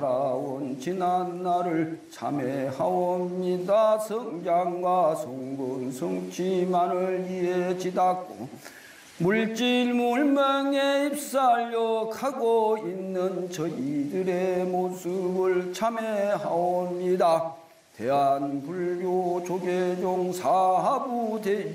살아온 지난 날을 참회하옵니다. 성장과 성분 성취만을 위해 지닦고 물질 물명에 입살력하고 있는 저희들의 모습을 참회하옵니다. 대한불교 조계종 사하부